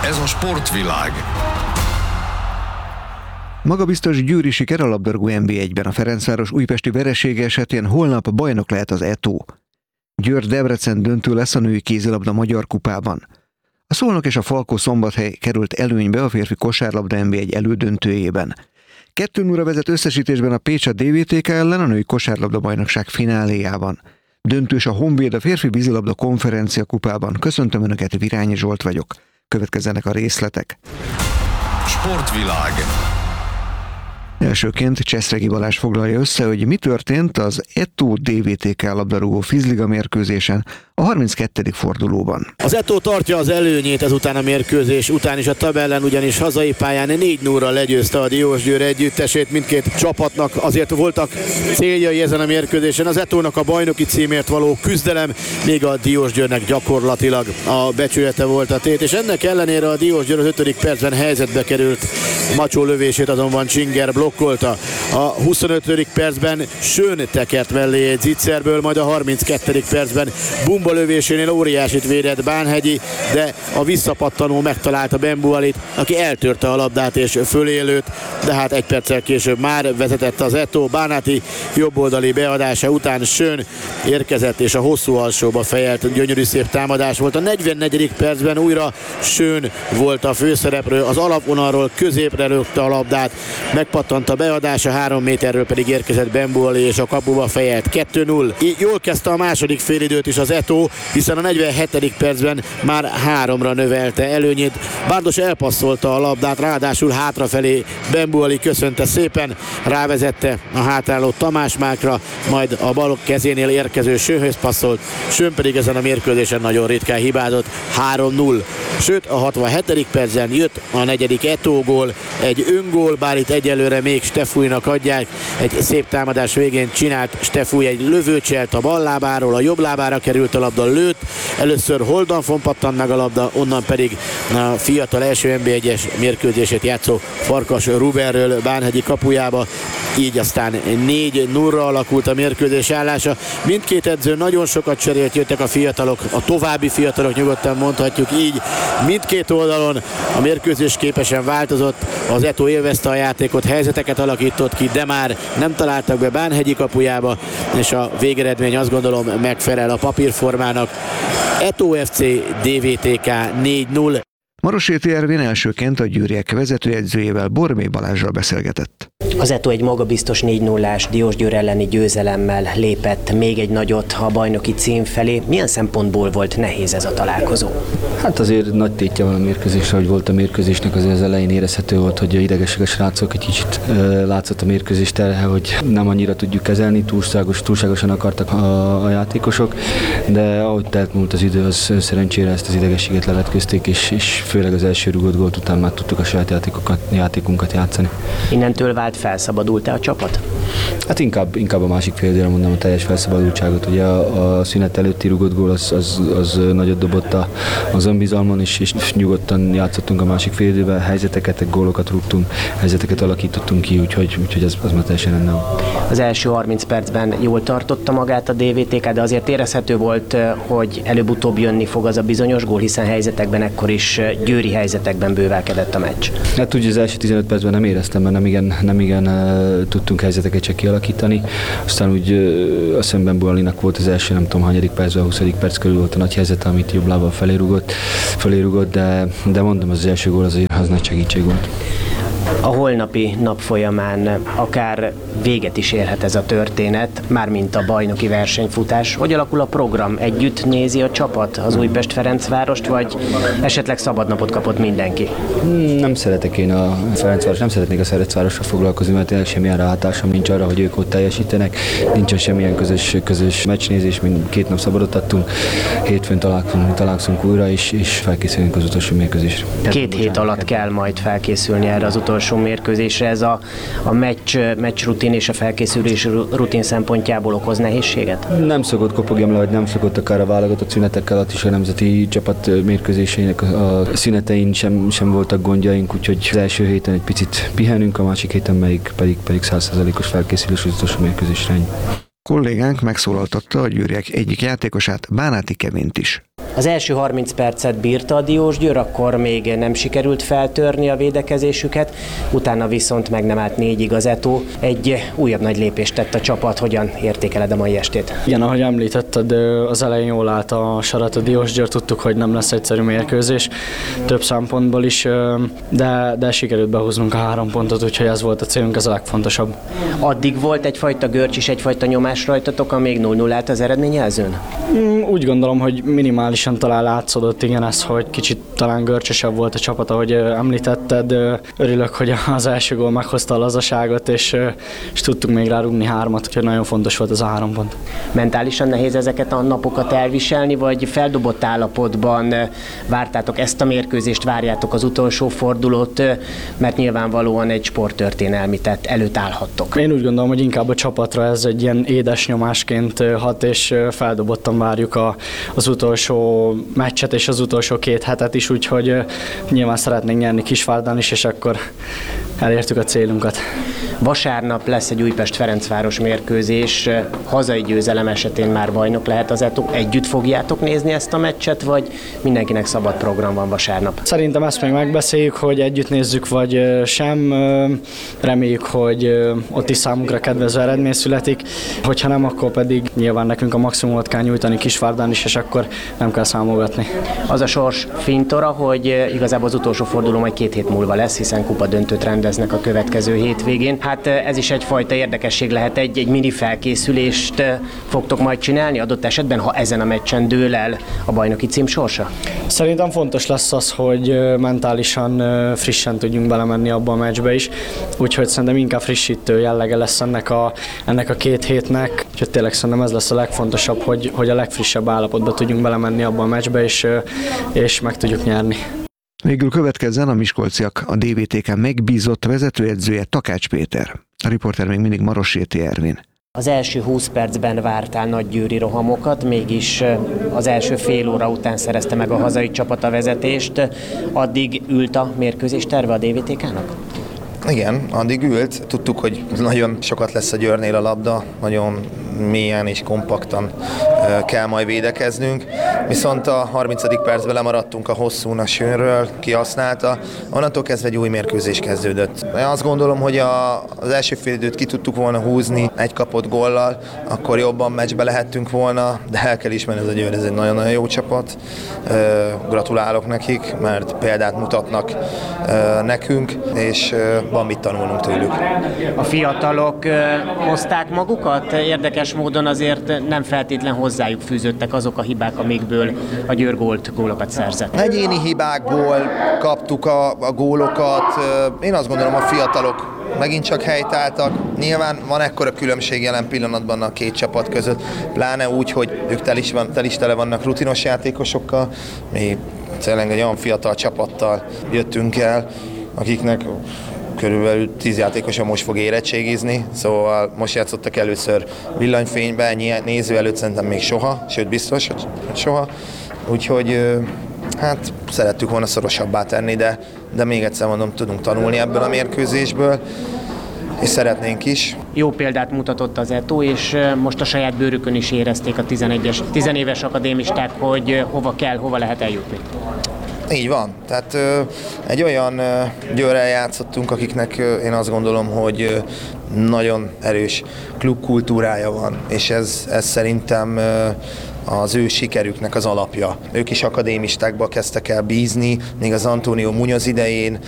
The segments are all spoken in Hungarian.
Ez a sportvilág. Magabiztos győri siker a labdarúgó NB1-ben. A Ferencváros újpesti veresége esetén holnap bajnok lehet az Eto. Győr-Debrecen döntő lesz a női kézilabda magyar kupában. A Szolnok és a Falkó-Szombathely került előnybe a férfi kosárlabda NB1 elődöntőjében. 2-0-ra vezet összesítésben a Pécs a DVTK ellen a női kosárlabda bajnokság fináléjában. Döntős a Honvéd a férfi vízilabda konferencia kupában. Köszöntöm Önöket, Virányi Zsolt vagyok. Következzenek a részletek. Sportvilág. Elsőként Cseszregi Balázs foglalja össze, hogy mi történt az Eto DVTK labdarúgó vízliga mérkőzésen a 32. fordulóban. Az Eto tartja az előnyét ezután a mérkőzés után is a tabellán, ugyanis hazai pályán 4-0-ra legyőzte a Diósgyőr együttesét. Mindkét csapatnak azért voltak céljai ezen a mérkőzésen. Az Etónak a bajnoki címért való küzdelem, még a Diósgyőrnek gyakorlatilag a becsülete volt a tét, és ennek ellenére a Diósgyőr az 5. percben helyzetbe került. Macsó lövését azonban Csinger blokkolta. A 25. percben Schön tekert mellé egy zicserből, majd a 32. percben Bumba lövésénél óriásit védett Bánhegyi, de a visszapattanó megtalálta Bembualit, aki eltörte a labdát és fölé lőtt, de hát egy perccel később már vezetett az Eto. Bánati jobboldali beadása után Schön érkezett, és a hosszú alsóba fejelt gyönyörű szép támadás volt. A 44. percben újra Schön volt a főszereplő, az alapvonalról középre lökte a labdát, megpattant a beadása, 3 méterről pedig érkezett Bembuali, és a kapuba fejelt. 2-0. Így jól kezdte a második félidőt is az Eto, hiszen a 47. percben már 3-ra növelte előnyét. Bárdos elpasszolta a labdát, ráadásul hátrafelé Bembuali köszönte szépen, rávezette a hátálló Tamás Márkra, majd a bal kezénél érkező Schönhöz passzolt. Schön pedig ezen a mérkőzésen nagyon ritkán hibázott. 3-0. Sőt, a 67. percen jött a 4. Eto gól, egy öngól, bár itt egyelőre még Stefújnak adják. Egy szép támadás végén csinált Stefúj egy lövőcselt a bal lábáról, a jobb lábára került a labda, lőtt. Először Holdanfon pattant meg a labda, onnan pedig a fiatal első NB1-es mérkőzését játszó Farkas Rubenről Bánhegyi kapujába. Így aztán 4-0-ra alakult a mérkőzés állása. Mindkét edző nagyon sokat cserélt, jöttek a fiatalok, a további fiatalok, nyugodtan mondhatjuk így. Mindkét oldalon a mérkőzés képesen változott. Az Eto élvezte a játékot, helyzeteket alakított ki, de már nem találtak be Bánhegyi kapujába, és a végeredmény azt gondolom megfelel a papírformának. Eto FC DVTK 4-0. Maroséti Ervin elsőként a győriek vezetőedzőjével, Bormé Balázsral beszélgetett. Az Eto egy magabiztos 4-0-ás Diósgyőr elleni győzelemmel lépett még egy nagyot a bajnoki cím felé. Milyen szempontból volt nehéz ez a találkozó? Hát azért nagy tétje van a mérkőzésre, hogy volt a mérkőzésnek, azért az elején érezhető volt, hogy a idegesek a srácok, egy kicsit látszott a mérkőzés terhe, hogy nem annyira tudjuk kezelni, túlságosan akartak a játékosok, de ahogy telt múlt az idő, az szerencsére ezt az idegességet levetközték, és főleg az első rúgott gólt után már tudtuk a saját játékunkat játszani. Innentől vált felszabadult-e a csapat? Hát inkább a másik fél időre mondom a teljes felszabadultságot. Ugye a szünet előtti rúgott gól az nagyot dobott az önbizalmon, és nyugodtan játszottunk a másik fél időben, helyzeteket, gólokat rúgtunk, helyzeteket alakítottunk ki, úgyhogy ez már teljesen rendben van. Az első 30 percben jól tartotta magát a DVTK, de azért érezhető volt, hogy előbb-utóbb jönni fog az a bizonyos gól, hiszen helyzetekben ekkor is győri helyzetekben bővelkedett a meccs. Hát ugye az első 15 percben nem éreztem, mert nem igen tudtunk helyzeteket csak kialakítani. Aztán úgy a szemben Bualinak volt az első, nem tudom hanyadik percben, a 20. perc körül volt a nagy helyzet, amit jobb lábbal felé rúgott, de mondom, az első gól az nagy segítség volt. A holnapi nap folyamán akár véget is érhet ez a történet, mármint a bajnoki versenyfutás. Hogy alakul a program? Együtt nézi a csapat az Újpest-Ferencvárost, vagy esetleg szabadnapot kapott mindenki? Nem szeretnék a Ferencvárosra foglalkozni, mert tényleg semmilyen ráhatásom nincs arra, hogy ők ott teljesítenek. Nincsen semmilyen közös meccsnézés, mint 2 nap szabadot adtunk. Hétfőn találkozunk újra, és felkészülünk az utolsó mérkőzésre. 2 hét alatt kell majd felkészülni erre az utolsó mérkőzésre. Ez a meccs rutin és a felkészülés rutin szempontjából okoz nehézséget? Nem szokott, kopogjam le, hogy nem szokott akár a válogatott szünetek alatt is a nemzeti csapat mérkőzéseinek a szünetein sem voltak gondjaink, úgyhogy az első héten egy picit pihenünk, a másik héten pedig 100%-os felkészülés az utolsó mérkőzésre. Kollégánk megszólaltatta a győriek egyik játékosát, Bánati Kevint is. Az első 30 percet bírta a Diósgyőr, akkor még nem sikerült feltörni a védekezésüket, utána viszont meg nem állt 4-ig az Eto. Egy újabb nagy lépést tett a csapat, hogyan értékeled a mai estét? Igen, ahogy említetted, az elején jól állt a sarat a Diósgyőr, tudtuk, hogy nem lesz egyszerű mérkőzés, több szempontból is, de sikerült behúznunk a 3 pontot, úgyhogy ez volt a célunk, ez a legfontosabb. Addig volt egyfajta görcs és egyfajta nyomás rajtatok, amíg 0-0 állt az eredményjelzőn? Úgy gondolom, hogy minimálisan talán látszódott, igen, ez, hogy kicsit talán görcsösebb volt a csapat, ahogy említetted. Örülök, hogy az első gól meghozta a lazaságot, és tudtuk még rárúgni 3-at, úgyhogy nagyon fontos volt az a 3 pont. Mentálisan nehéz ezeket a napokat elviselni, vagy feldobott állapotban vártátok ezt a mérkőzést, várjátok az utolsó fordulót, mert nyilvánvalóan egy sporttörténelmi tett előtt állhattok? Én úgy gondolom, hogy inkább a csapatra ez egy ilyen édes nyomásként hat, és feldobottan várjuk az utolsó meccset és az utolsó 2 hetet is, úgyhogy nyilván szeretnénk nyerni Kisvárdán is, és akkor elértük a célunkat. Vasárnap lesz egy Újpest-Ferencváros mérkőzés, hazai győzelem esetén már bajnok lehet az Eto. Együtt fogjátok nézni ezt a meccset, vagy mindenkinek szabad program van vasárnap? Szerintem ezt még megbeszéljük, hogy együtt nézzük, vagy sem. Reméljük, hogy ott is számunkra kedvező eredmény születik. Hogyha nem, akkor pedig nyilván nekünk a maximumot kell nyújtani Kisvárdán is, és akkor nem kell számolgatni. Az a sors fintora, hogy igazából az utolsó forduló majd 2 hét múlva lesz, hiszen kupa döntőt rendeznek a következő hétvégén. Hát ez is egyfajta érdekesség lehet, egy mini felkészülést fogtok majd csinálni adott esetben, ha ezen a meccsen dől el a bajnoki cím sorsa? Szerintem fontos lesz az, hogy mentálisan frissen tudjunk belemenni abba a meccsbe is, úgyhogy szerintem inkább frissítő jellege lesz ennek a 2 hétnek, úgyhogy tényleg szerintem ez lesz a legfontosabb, hogy a legfrissebb állapotba tudjunk belemenni abba a meccsbe, és meg tudjuk nyerni. Végül következzen a miskolciak a DVTK megbízott vezetőedzője Takács Péter. A riporter még mindig Marosséti Ervin. Az első 20 percben vártál nagy győri rohamokat, mégis az első fél óra után szerezte meg a hazai csapat a vezetést. Addig ült a mérkőzés terve a DVTK-nak? Igen, addig ült. Tudtuk, hogy nagyon sokat lesz a Győrnél a labda, nagyon mélyen és kompaktan kell majd védekeznünk. Viszont a 30. percben lemaradtunk a hosszún a Sönről, kihasználta. Onnantól kezdve egy új mérkőzés kezdődött. Én azt gondolom, hogy az első félidőt ki tudtuk volna húzni egy kapott góllal, akkor jobban meccsbe lehettünk volna, de el kell ismerni, ez a Győr, ez egy nagyon-nagyon jó csapat. Gratulálok nekik, mert példát mutatnak nekünk, és van mit tanulnunk tőlük. A fiatalok hozták magukat? Érdekes módon azért nem feltétlen hozzájuk fűződtek azok a hibák, amikből a Győr gólokat szerzett. Egyéni hibákból kaptuk a gólokat. Én azt gondolom, a fiatalok megint csak helytáltak. Nyilván van ekkora különbség jelen pillanatban a 2 csapat között, pláne úgy, hogy ők tel is tele vannak rutinos játékosokkal. Mi tényleg egy olyan fiatal csapattal jöttünk el, akiknek körülbelül 10 játékosa most fog érettségizni, szóval most játszottak először villanyfényben, néző előtt szerintem még soha, sőt biztos, hogy soha. Úgyhogy hát szerettük volna szorosabbá tenni, de még egyszer mondom, tudunk tanulni ebből a mérkőzésből, és szeretnénk is. Jó példát mutatott az Eto, és most a saját bőrükön is érezték a 10 éves akadémisták, hogy hova lehet eljutni. Így van. Tehát egy olyan Győrrel játszottunk, akiknek én azt gondolom, hogy nagyon erős klubkultúrája van, és ez szerintem az ő sikerüknek az alapja. Ők is akadémistákba kezdtek el bízni, még az Antonio Muñoz idején,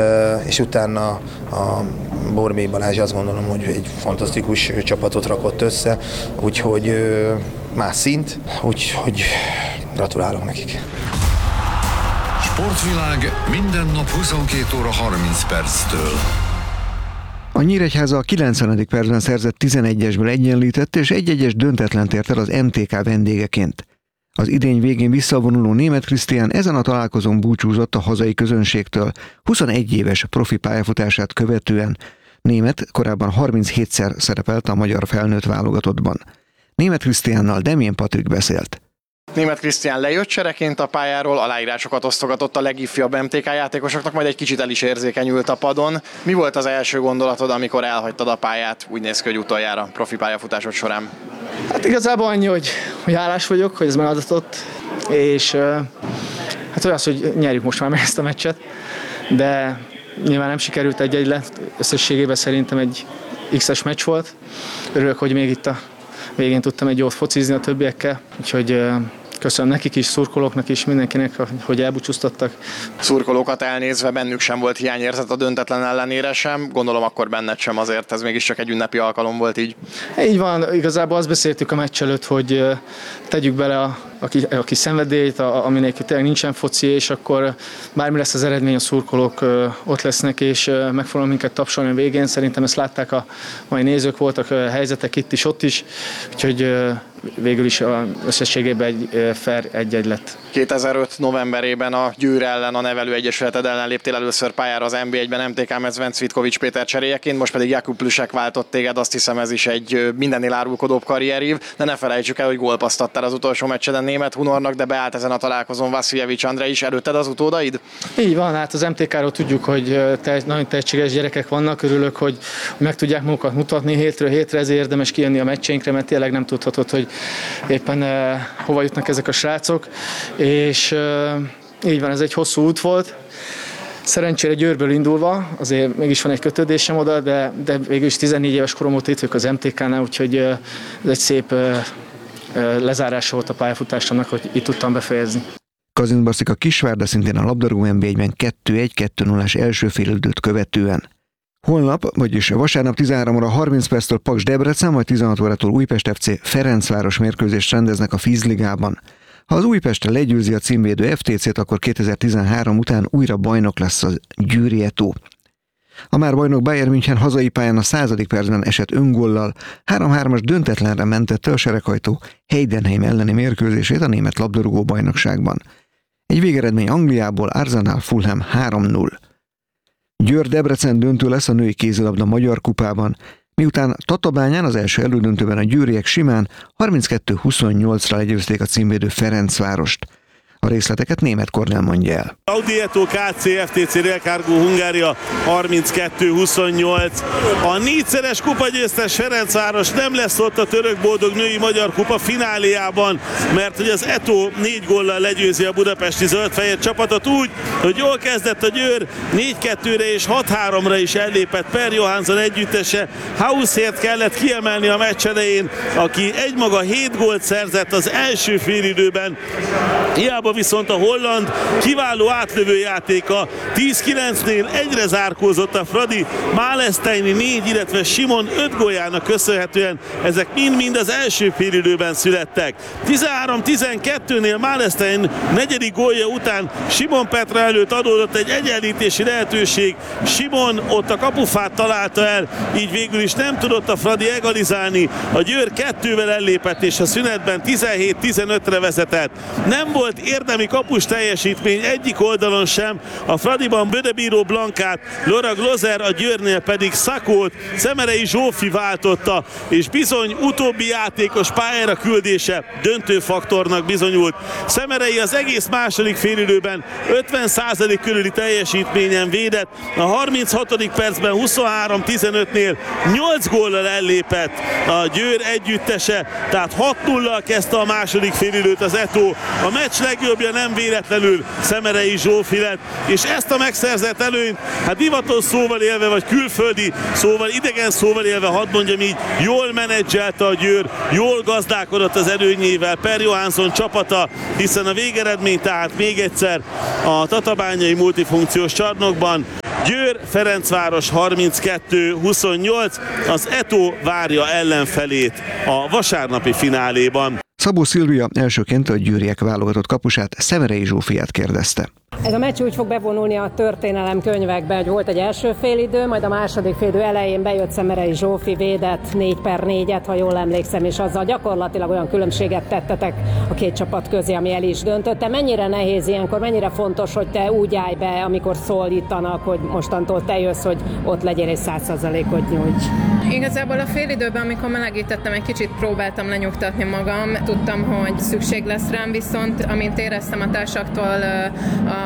és utána a Borbély Balázs azt gondolom, hogy egy fantasztikus csapatot rakott össze, úgyhogy más szint, úgyhogy gratulálok nekik. Sportvilág minden nap 22 óra 30 perctől. A Nyíregyháza a 90. percben szerzett 11-esből egyenlített, és 1-1-es döntetlent ért el az MTK vendégeként. Az idény végén visszavonuló Németh Krisztián ezen a találkozón búcsúzott a hazai közönségtől 21 éves profi pályafutását követően. Németh korábban 37-szer szerepelt a magyar felnőtt válogatottban. Németh Krisztiánnal Demjén Patrik beszélt. Németh Krisztián lejött csereként a pályáról, aláírásokat osztogatott a legifjabb MTK játékosoknak, majd egy kicsit el is érzékenyült a padon. Mi volt az első gondolatod, amikor elhagytad a pályát? Úgy néz ki, hogy utoljára profi pályafutásod során. Hát igazából annyi, hogy hálás vagyok, hogy ez megadatott. és hát olyan az, hogy nyerjük most már meg ezt a meccset, de nyilván nem sikerült egy lett, összességében szerintem egy X-es meccs volt. Örülök, hogy még itt a végén tudtam egy jót focizni a többiekkel, úgyhogy köszönöm nekik is, szurkolóknak is, mindenkinek, hogy elbúcsúztattak. Szurkolókat elnézve bennük sem volt hiányérzet a döntetlen ellenére sem, gondolom akkor benned sem, azért ez mégiscsak egy ünnepi alkalom volt így. Így van, igazából azt beszéltük a meccs előtt, hogy tegyük bele aki szenvedélyt, aminek tényleg nincsen foci, és akkor bármi lesz az eredmény, a szurkolók ott lesznek, és meg fognak minket tapsolni a végén. Szerintem ezt látták a mai nézők, voltak helyzetek itt is, ott is, úgyhogy végül is összességében egy fair 1-1 lett. 2005 novemberében a Győr ellen, a nevelőegyesületed ellen léptél először pályára az NB1-ben MTK mezben Cvitkovics Péter cseréjeként, most pedig Jakub Plüsek váltott téged, azt hiszem ez is egy mindennél árulkodóbb karrierív, de ne felejtsük el, hogy gólpaszt adtál az utolsó meccseden német Hunornak, de beállt ezen a találkozón Vasiljevics Andrej is, előtted az utódaid? Így van, hát az MTK-ról tudjuk, hogy nagyon tehetséges gyerekek vannak, örülök, hogy meg tudják magukat mutatni hétről hétre, ezért érdemes kijönni a meccseinkre, mert tényleg nem tudhatod, hogy éppen hova jutnak ezek a srácok, és így van, ez egy hosszú út volt. Szerencsére Győrből indulva, azért mégis van egy kötődésem oda, de végül is 14 éves korom óta itt vagyok az MTK-nál, úgyhogy ez egy szép lezárása volt a pályafutásomnak, hogy itt tudtam befejezni. Kazincbarszik a Kisvárda szintén a labdarúgó NB1-ben 2-1-2-0-ás első félidőt követően. Holnap, vagyis vasárnap 13 óra 30 perctől Paks Debrecen, majd 16 órától Újpest FC Ferencváros mérkőzést rendeznek a Vízligában. Ha az Újpest legyőzi a címvédő FTC-t, akkor 2013 után újra bajnok lesz a Győri Eto. A már bajnok Bayern München hazai pályán a 100. percben esett öngollal 3-3-as döntetlenre mentette a sereghajtó Heidenheim elleni mérkőzését a német labdarúgó bajnokságban. Egy végeredmény Angliából Arsenal Fulham 3-0. Győr Debrecen döntő lesz a női kézilabda Magyar Kupában, miután Tatabányán az első elődöntőben a győriek simán 32-28-ra legyőzték a címvédő Ferencvárost. A részleteket Németh Kornél mondja el. Audi Eto KC FTC Real Cargo Hungária 32-28. A négyszeres kupagyőztes Ferencváros nem lesz ott a török boldog női magyar kupa fináléjában, mert hogy az Eto 4 góllal legyőzi a budapesti zöldfehér csapatot úgy, hogy jól kezdett a Győr, 4-2-re és 6-3-ra is ellépett Per Johansson együttese. Hauszért kellett kiemelni a meccs elején, aki egymaga 7 gólt szerzett az első félidőben. Hiába viszont a holland kiváló átlövő játéka 10-9-nél egyre zárkózott a Fradi, Máleszteini 4, illetve Simon 5 góljának köszönhetően ezek mind-mind az első félidőben születtek. 13-12-nél Málesztein 4. gólja után Simon Petra előtt adódott egy egyenlítési lehetőség. Simon ott a kapufát találta el, így végül is nem tudott a Fradi egalizálni. A Győr 2-vel ellépett és a szünetben 17-15-re vezetett. Nem volt érdemi kapus teljesítmény egyik oldalon sem, a Fradiban Bödebíró Blankát, Laura Glozer, a Győrnél pedig Szakót Szemerei Zsófi váltotta, és bizony utóbbi játékos pályára küldése döntő faktornak bizonyult. Szemerei az egész második félidőben 50% körüli teljesítményen védett, a 36. percben 23-15-nél 8 góllal ellépett a Győr együttese, tehát 6-0-al kezdte a második félidőt az Eto. A meccs legjobbja nem véletlenül Szemerei Zsófi lett, és ezt a megszerzett előnyt, hát divatos szóval élve, vagy külföldi szóval, idegen szóval élve, hadd mondjam így, jól menedzselte a Győr, jól gazdálkodott az előnyével Per Johansson csapata, hiszen a végeredmény tehát még egyszer a tatabányai multifunkciós csarnokban Győr Ferencváros 32-28, az Eto várja ellenfelét a vasárnapi fináléban. Szabó Szilvia elsőként a győriek válogatott kapusát, Szemerei Zsófiát kérdezte. Ez a meccs úgy fog bevonulni a történelem könyvekbe, hogy volt egy első félidő, majd a második félidő elején bejött Szemerei Zsófi, védett 4-4-et, ha jól emlékszem, és azzal gyakorlatilag olyan különbséget tettetek a két csapat közé, ami el is döntötte. Mennyire nehéz ilyenkor, mennyire fontos, hogy te úgy állj be, amikor szólítanak, hogy mostantól te jössz, hogy ott legyél és 100%-ot nyújts? Igazából a félidőben, amikor melegítettem, egy kicsit próbáltam lenyugtatni magam. Tudtam, hogy szükség lesz rám, viszont amint éreztem a társaktól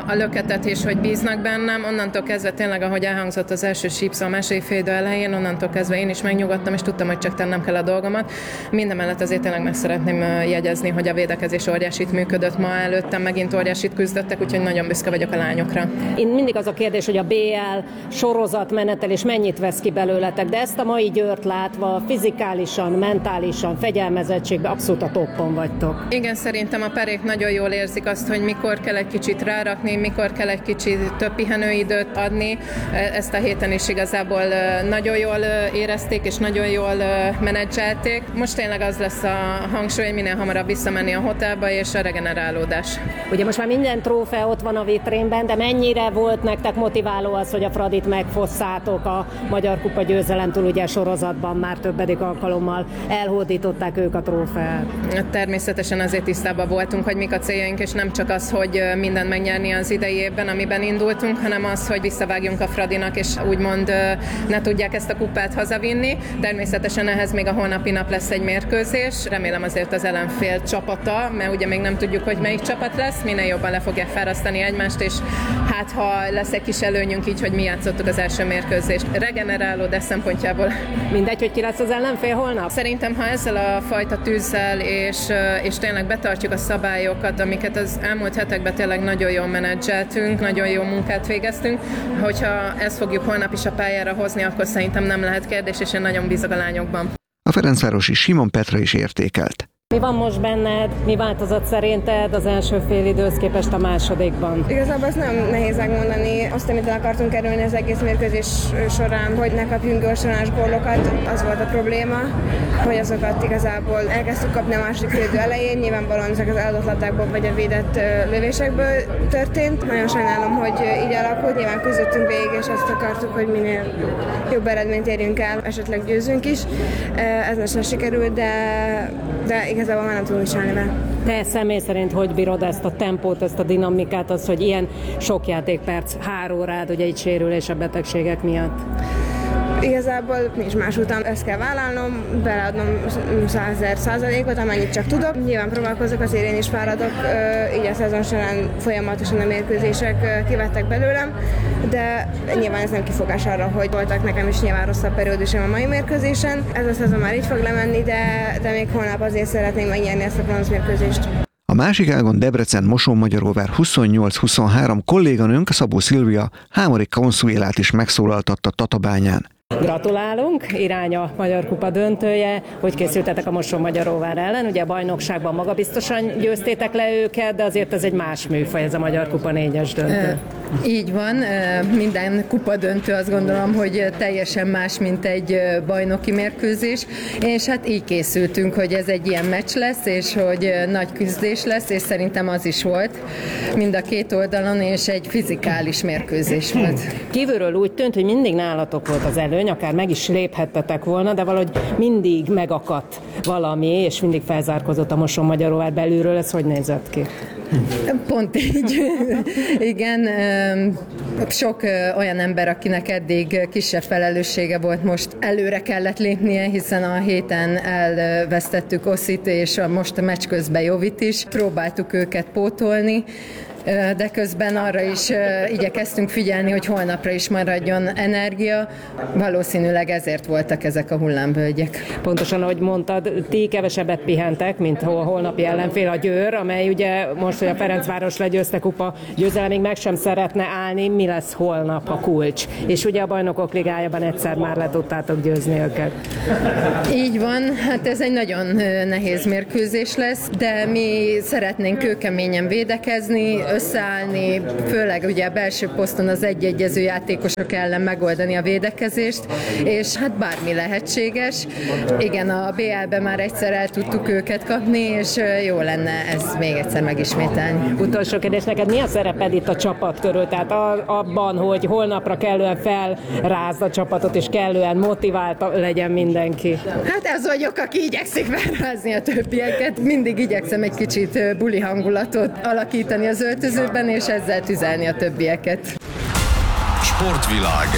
a löketetés, hogy bíznak bennem, onnantól kezdve tényleg, ahogy elhangzott az első sípszó a második félidő elején, onnantól kezdve én is megnyugodtam, és tudtam, hogy csak tennem kell a dolgomat. Mindemellett azért tényleg meg szeretném jegyezni, hogy a védekezés óriásit működött ma, előttem megint óriásit küzdöttek, úgyhogy nagyon büszke vagyok a lányokra. Én mindig az a kérdés, hogy a BL sorozatmenetelés mennyit vesz ki belőletek, de ezt a mai Győrt látva fizikálisan, mentálisan, fegyelmezettségben abszolút a toppon vagytok. Igen, szerintem a perék nagyon jól érzik azt, hogy mikor kell egy kicsit rárakni, mikor kell egy kicsit több pihenőidőt adni. Ezt a héten is igazából nagyon jól érezték, és nagyon jól menedzselték. Most tényleg az lesz a hangsúly, hogy minél hamarabb visszamenni a hotelba, és a regenerálódás. Ugye most már minden trófea ott van a vitrénben, de mennyire volt nektek motiváló az, hogy a Fradit megfosszátok a Magyar Kupa győzelemtől, ugye sorozatban már többedik alkalommal elhódították ők a trófeát? Természetesen azért tisztában voltunk, hogy mik a céljaink, és nem csak az, hogy mindent megnyerni az idei évben, amiben indultunk, hanem az, hogy visszavágjunk a Fradinak, és úgymond ne tudják ezt a kupát hazavinni. Természetesen ehhez még a holnapi nap lesz egy mérkőzés. Remélem azért az ellenfél csapata, mert ugye még nem tudjuk, hogy melyik csapat lesz, minél jobban le fogják fárasztani egymást, és hát ha lesz egy kis előnyünk így, hogy mi játszottuk az első mérkőzést. Regenerálódás szempontjából. Mindegy, hogy ki lesz az ellenfél holnap? Szerintem, ha ezzel a fajta tűzzel és tényleg betartjuk a szabályokat, amiket az elmúlt hetekben tényleg nagyon jól menedzseltünk, nagyon jó munkát végeztünk, hogyha ezt fogjuk holnap is a pályára hozni, akkor szerintem nem lehet kérdés, és én nagyon bízok a lányokban. A ferencvárosi Simon Petra is értékelt. Mi van most benned? Mi változott szerinted az első félidőhöz képest a másodikban? Igazából ezt nem nehéz megmondani. Azt, amit el akartunk kerülni az egész mérkőzés során, hogy ne kapjunk gyorsanás gólokat, az volt a probléma, hogy azokat igazából elkezdtük kapni a második félidő elején, nyilvánvalóan ezek az eladott labdákból vagy a védett lövésekből történt. Nagyon sajnálom, hogy így alakult, nyilván küzdöttünk végig, és azt akartuk, hogy minél jobb eredményt érjünk el, esetleg győzünk is. Ez nem sikerült, de igazából már nem tudunk csinálni vele. Te személy szerint hogy bírod ezt a tempót, ezt a dinamikát, az, hogy ilyen sok játékperc hárul rád, ugye így sérülés a betegségek miatt? Igazából nincs más után, ezt kell vállalnom, beleadnom 100%-ot, amennyit csak tudok. Nyilván próbálkozok, azért én is fáradok, így a szezon során folyamatosan a mérkőzések kivettek belőlem, de nyilván ez nem kifogás arra, hogy voltak nekem is nyilván rosszabb periódusom a mai mérkőzésen. Ez a szezon már így fog lemenni, de még holnap azért szeretném megnyerni ezt a bronzmérkőzést. A másik ágon Debrecen Mosonmagyaróvár 28-23 kolléganőnk Szabó Szilvia Hámori Consuelát is megszólaltatta Tatabányán. Gratulálunk, irány a Magyar Kupa döntője. Hogy készültetek a Mosonmagyaróvár ellen? Ugye a bajnokságban magabiztosan győztétek le őket, de azért ez egy más műfaj, ez a Magyar Kupa 4-es döntő. Így van, minden kupa döntő azt gondolom, hogy teljesen más, mint egy bajnoki mérkőzés, és hát így készültünk, hogy ez egy ilyen meccs lesz, és hogy nagy küzdés lesz, és szerintem az is volt mind a két oldalon, és egy fizikális mérkőzés volt. Kívülről úgy tűnt, hogy mindig nálatok volt az előny, akár meg is léphettetek volna, de valahogy mindig megakadt valami, és mindig felzárkozott a Mosonmagyaróvár belülről. Ez hogy nézett ki? Pont így. Igen, sok olyan ember, akinek eddig kisebb felelőssége volt, most előre kellett lépnie, hiszen a héten elvesztettük Oszit, és most a meccs közben Jovit is. Próbáltuk őket pótolni, de közben arra is igyekeztünk figyelni, hogy holnapra is maradjon energia. Valószínűleg ezért voltak ezek a hullámvölgyek. Pontosan, ahogy mondtad, ti kevesebbet pihentek, mint a holnapi ellenfél, a Győr, amely ugye most, hogy a Ferencváros legyőzte kupa győzelemig meg sem szeretne állni. Mi lesz holnap a kulcs? És ugye a Bajnokok Ligájában egyszer már le tudtátok győzni őket. Így van, hát ez egy nagyon nehéz mérkőzés lesz, de mi szeretnénk kőkeményen védekezni, összeállni, főleg ugye a belső poszton az egyegyező játékosok ellen megoldani a védekezést, és hát bármi lehetséges. Igen, a BL-ben már egyszer el tudtuk őket kapni, és jó lenne ezt még egyszer megismételni. Utolsó kérdés, neked mi a szereped itt a csapat körül? Tehát abban, hogy holnapra kellően felrázd a csapatot, és kellően motivált legyen mindenki. Hát ez vagyok, aki igyekszik felrázni a többieket. Mindig igyekszem egy kicsit buli hangulatot alakítani az öltözőben, és ezzel tüzelni a többieket. Sportvilág.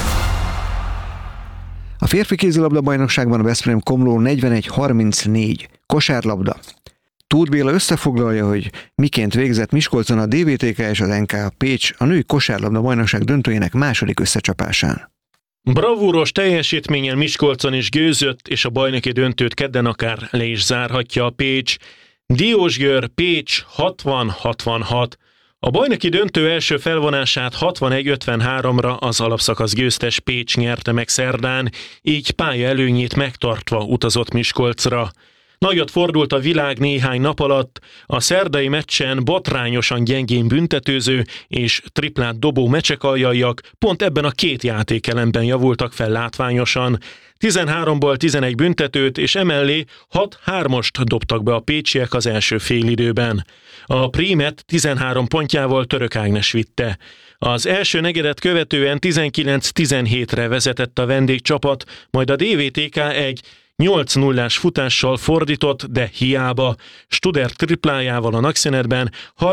A férfi kézilabda bajnokságban a Veszprém Komló 41-34. Kosárlabda. Tóth Béla összefoglalja, hogy miként végzett Miskolcon a DVTK és az NK Pécs a női kosárlabda bajnokság döntőjének második összecsapásán. Bravúros teljesítménnyel Miskolcon is győzött, és a bajnoki döntőt kedden akár le is zárhatja a Pécs. Diósgyőr Pécs 60-66. A bajnoki döntő első felvonását 61-53-ra az alapszakasz győztes Pécs nyerte meg szerdán, így pálya előnyét megtartva utazott Miskolcra. Nagyot fordult a világ néhány nap alatt, a szerdai meccsen botrányosan gyengén büntetőző és triplát dobó mecsekaljaljak pont ebben a két játékelemben javultak fel látványosan. 13-ból 11 büntetőt és emellé 6-3-ost dobtak be a pécsiek az első félidőben. A prímet 13 pontjával Török Ágnes vitte. Az első negyedet követően 19-17-re vezetett a vendégcsapat, majd a DVTK egy 8-0-ás futással fordított, de hiába. Studer triplájával a nagyszünetben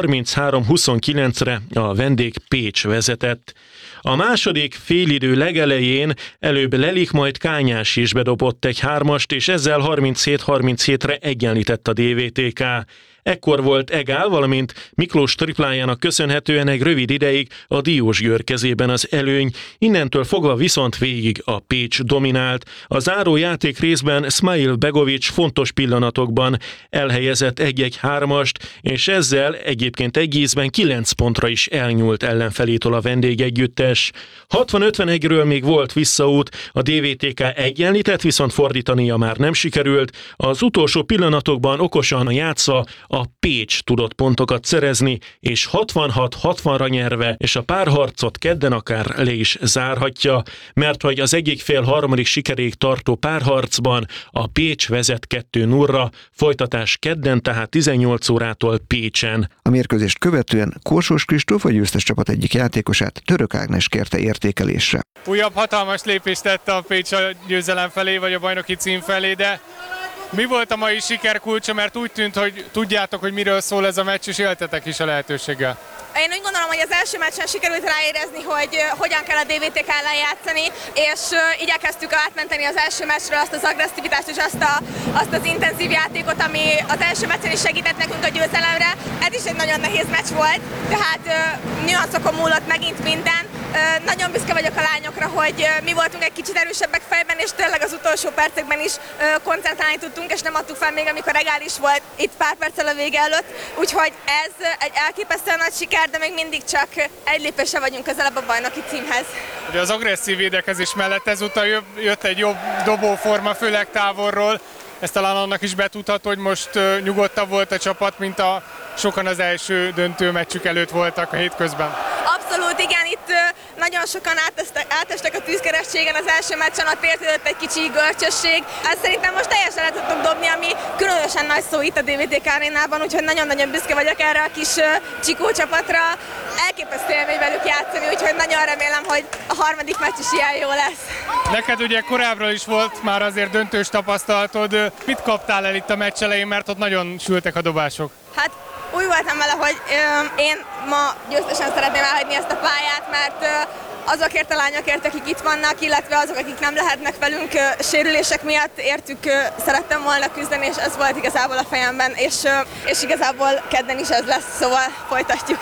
33-29-re a vendég Pécs vezetett. A második félidő legelején előbb Lelik, majd Kányás is bedobott egy 3-ast, és ezzel 37-37-re egyenlített a DVTK. Ekkor volt egál, valamint Miklós triplájának köszönhetően egy rövid ideig a Diósgyőr kezében az előny, innentől fogva viszont végig a Pécs dominált. A záró játék részben Smail Begovics fontos pillanatokban elhelyezett egy-egy 3-ast, és ezzel egyébként egy ízben 9 pontra is elnyúlt ellenfelétől a vendégegyüttes. 60-51-ről még volt visszaút, a DVTK egyenlített, viszont fordítania már nem sikerült. Az utolsó pillanatokban okosan játszva a Pécs tudott pontokat szerezni, és 66-60-ra nyerve, és a párharcot kedden akár le is zárhatja, mert hogy az egyik fél harmadik sikeréig tartó párharcban a Pécs vezet 2-0-ra, folytatás kedden, tehát 18 órától Pécsen. A mérkőzést követően Korsós Kristóf, a győztes csapat egyik játékosát, Török Ágnes kérte értékelésre. Újabb hatalmas lépést tett a Pécs a győzelem felé, vagy a bajnoki cím felé, de mi volt a mai siker kulcsa, mert úgy tűnt, hogy tudjátok, hogy miről szól ez a meccs, és éltetek is a lehetőséggel. Én úgy gondolom, hogy az első meccsen sikerült ráérezni, hogy hogyan kell a DVTK ellen játszani, és igyekeztük átmenteni az első meccsről azt az agresszivitást és azt az intenzív játékot, ami az első meccsen is segített nekünk a győzelemre. Ez is egy nagyon nehéz meccs volt, tehát nüanszokon múlott megint minden. Nagyon büszke vagyok a lányokra, hogy mi voltunk egy kicsit erősebbek fejben, és tényleg az utolsó percekben is koncentrálni tudtunk, és nem adtuk fel még, amikor regális volt itt pár perccel a vége előtt. Úgyhogy ez egy elképesztően nagy siker, de még mindig csak egy lépésre vagyunk közelebb a bajnoki címhez. Ugye az agresszív védekezés mellett ezúttal jött egy jobb dobóforma, főleg távolról. Ez talán annak is betudható, hogy most nyugodtabb volt a csapat, mint sokan az első döntő meccsük előtt voltak a hétközben. Abszolút, igen, itt nagyon sokan átestek a tűzkeresztségen az első meccsen, ott érződött egy kicsi görcsösség. Ezt szerintem most teljesen le tudtuk dobni, ami különösen nagy szó itt a DVTK arénában, úgyhogy nagyon-nagyon büszke vagyok erre a kis Csikó csapatra. Elképesztő élmény velük játszani, úgyhogy nagyon remélem, hogy a harmadik meccs is ilyen jó lesz. Neked ugye korábbról is volt már azért döntős tapasztalatod. Mit kaptál el itt a meccs elején, mert ott nagyon sültek a dobások? Hát úgy voltam vele, hogy én ma győztesen szeretném elhagyni ezt a pályát, mert azokért a lányokért, akik itt vannak, illetve azok, akik nem lehetnek velünk sérülések miatt, értük szerettem volna küzdeni, és ez volt igazából a fejemben, és igazából kedden is ez lesz, szóval folytatjuk.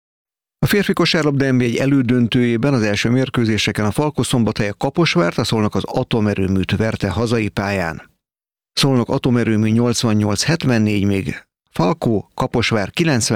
A férfi kosárlabda NB1 elődöntőjében az első mérkőzéseken a Falko-Szombathely a Kaposvárt, a Szolnok az Atomerőműt verte hazai pályán. Szolnok Atomerőmű 88-74, még Falkó Kaposvár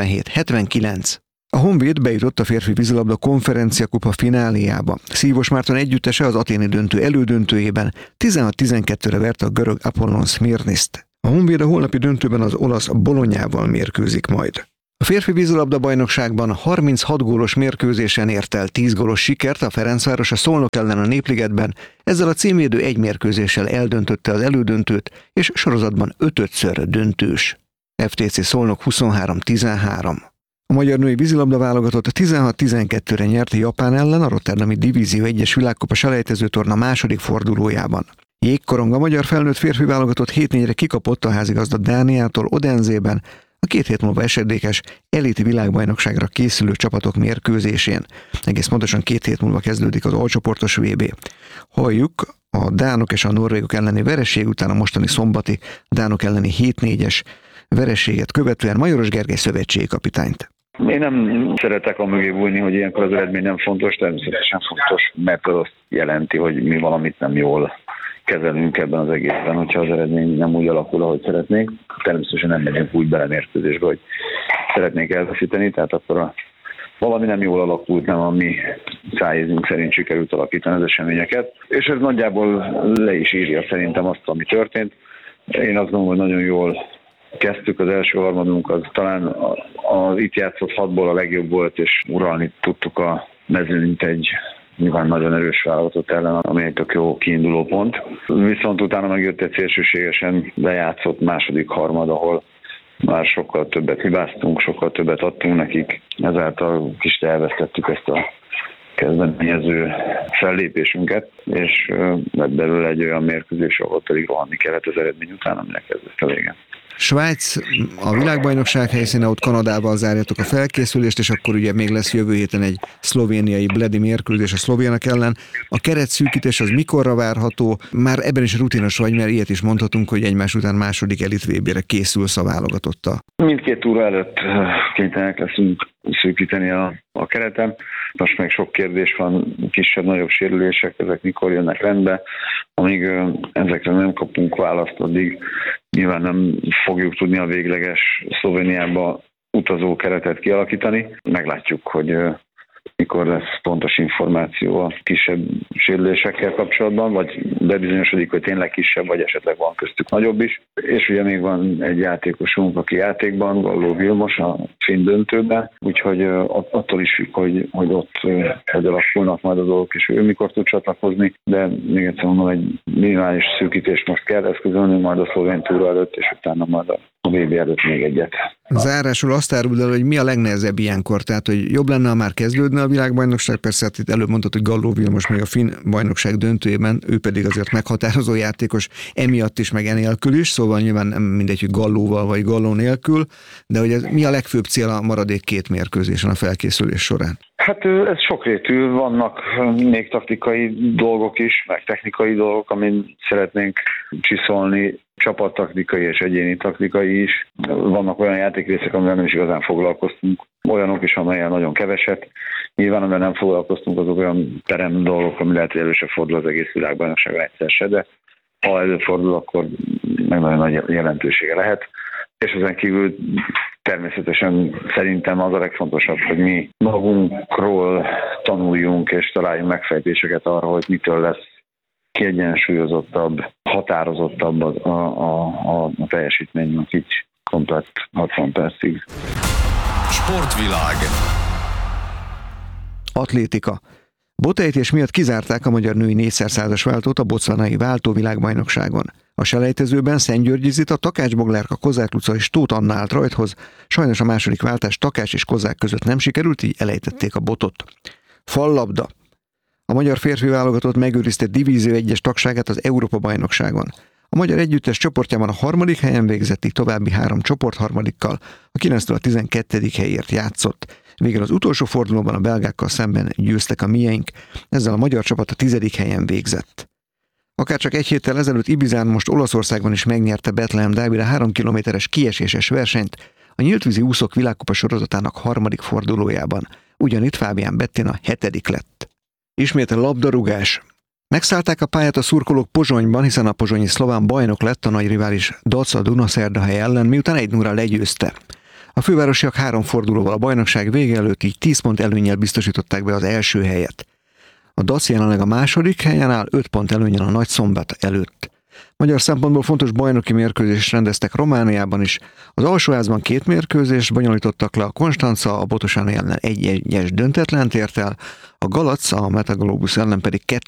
97-79. A Honvéd bejutott a férfi vízilabda konferenciakupa fináléjába. Szívos Márton együttese az aténi döntő elődöntőjében 16-12-re verte a görög Apollon Szmirniszt. A Honvéd a holnapi döntőben az olasz Bolonyával mérkőzik majd. A férfi vízilabda bajnokságban 36 gólos mérkőzésen ért el 10 gólos sikert a Ferencváros a Szolnok ellen a Népligetben, ezzel a címvédő egy mérkőzéssel eldöntötte az elődöntőt, és sorozatban 5-ször döntős. FTC Szolnok 23-13. A magyar női vízilabda válogatott 16-12-re nyerte Japán ellen a Rotterdami Divízió 1-es világkupa selejtezőtorna második fordulójában. Jégkorong a magyar felnőtt férfi válogatott 7-4-re kikapott a házigazda Dániától Odenzében, a 2 hét múlva esedékes elit világbajnokságra készülő csapatok mérkőzésén. Egész pontosan 2 hét múlva kezdődik az alcsoportos VB. Halljuk a dánok és a norvégok elleni vereség után a mostani szombati dánok elleni 7-4-es vereséget követően Majoros Gergely szövetségi kapitányt. Én nem szeretek a mögé bújni, hogy ilyenkor az eredmény nem fontos, természetesen fontos, mert az azt jelenti, hogy mi valamit nem jól kezelünk ebben az egészben, hogyha az eredmény nem úgy alakul, ahogy szeretnénk. Természetesen nem megyünk úgy bele mérkőzésbe, hogy szeretnénk elveszíteni, tehát akkor valami nem jól alakult, nem a mi szájízünk szerint sikerült alakítani az eseményeket. És ez nagyjából le is írja szerintem azt, ami történt. Én azt gondolom, hogy nagyon jól kezdtük, az első harmadunk, az talán az itt játszott 6-ból a legjobb volt, és uralni tudtuk a mezőnyt egy nyilván nagyon erős vállalatot ellen, ami egy tök jó kiinduló pont. Viszont utána megjött egy szélsőségesen lejátszott második harmad, ahol már sokkal többet hibáztunk, sokkal többet adtunk nekik, ezáltal kicsit elvesztettük ezt a kezdeményező fellépésünket, és lett belőle egy olyan mérkőzés, ahol pedig rohanni kellett az eredmény után, aminek kezdett a vége. Svájc a világbajnokság helyszíne, ott Kanadával zárjátok a felkészülést, és akkor ugye még lesz jövő héten egy szlovéniai bledi mérkőzés a szlovénak ellen. A keretszűkítés az mikorra várható? Már ebben is rutinos vagy, mert ilyet is mondhatunk, hogy egymás után második elit VB-re készülsz a válogatotta. Mindkét túra előtt kénytelenek leszünk szűkíteni a keretem. Most még sok kérdés van, kisebb-nagyobb sérülések, ezek mikor jönnek rendbe. Amíg ezekre nem kapunk választ, addig nyilván nem fogjuk tudni a végleges Szlovéniába utazó keretet kialakítani. Meglátjuk, hogy mikor lesz pontos információ a kisebb sérülésekkel kapcsolatban, vagy bebizonyosodik, hogy tényleg kisebb, vagy esetleg van köztük nagyobb is. És ugye még van egy játékosunk, aki játékban, Galló Vilmos a finn döntőben, úgyhogy attól is függ, hogy ott hogy alakulnak majd a dolgok, és ő mikor tud csatlakozni, de még egyszer mondom, egy minimális szűkítést most kell eszközölni, majd a szlovén túra előtt, és utána majd a VB előtt még egyet. Zárásul azt áruld el, hogy mi a legnehezebb ilyenkor, tehát hogy jobb lenne, ha már kezdődne a világbajnokság, persze hát itt előbb mondtad, hogy Galló Vilmos még a finn bajnokság döntőjében, ő pedig azért meghatározó játékos, emiatt is, meg enélkül is, szóval nyilván nem mindegy, hogy Gallóval vagy Galló nélkül, de hogy mi a legfőbb cél a maradék két mérkőzésen a felkészülés során? Hát ez sokrétű, vannak még taktikai dolgok is, meg technikai dolgok, amin szeretnénk csiszolni, csapattaktikai és egyéni taktikai is. Vannak olyan játékrészek, amivel nem is igazán foglalkoztunk, olyanok is, amelyen nagyon keveset. Nyilván, amivel nem foglalkoztunk, azok olyan terem dolgok, ami lehet, hogy elő se fordul az egész világbajnokságon egyszer se, de ha előfordul, akkor meg nagyon nagy jelentősége lehet. És ezen kívül természetesen szerintem az a legfontosabb, hogy mi magunkról tanuljunk és találjunk megfejtéseket arra, hogy mitől lesz kiegyensúlyozottabb, határozottabb a teljesítményünk így komplett 60 percig. Sportvilág. Atlétika. Botejtés miatt kizárták a magyar női 4x100-as váltót a botswanai váltóvilágbajnokságon. A selejtezőben Szentgyörgyi Zita, Takács Boglárka, Kozák Luca és Tóth Anna állt rajthoz, sajnos a második váltás Takács és Kozák között nem sikerült, így elejtették a botot. Fallabda. A magyar férfi válogatott megőrizte Divízió 1-es tagságát az Európa-bajnokságon. A magyar együttes csoportjában a harmadik helyen végzett, így további 3 csoportharmadikkal, a 9-től a 12. helyért játszott. Végül az utolsó fordulóban a belgákkal szemben győztek a mieink, ezzel a magyar csapat a 10. helyen végzett. Akárcsak egy héttel ezelőtt Ibizán, most Olaszországban is megnyerte Bethlehem Dávid a 3 kilométeres kieséses versenyt, a nyíltvízi úszók világkupa sorozatának harmadik fordulójában. Ugyanitt Fábián Bettina 7. lett. Ismét a labdarúgás. Megszállták a pályát a szurkolók Pozsonyban, hiszen a pozsonyi szlován bajnok lett a nagy rivális Daca Dunaszerdahely ellen, miután 1-0-ra legyőzte. A fővárosiak 3 fordulóval a bajnokság vége előtt így 10 pont előnnyel biztosították be az első helyet. A Dac jelenleg a második helyen áll 5 pont előnnyel a Nagyszombat előtt. Magyar szempontból fontos bajnoki mérkőzést rendeztek Romániában is. Az alsóházban 2 mérkőzést bonyolítottak le, a Konstanca a Botosáni ellen 1-1-es döntetlent ért el, a Galac a Metaglobus ellen pedig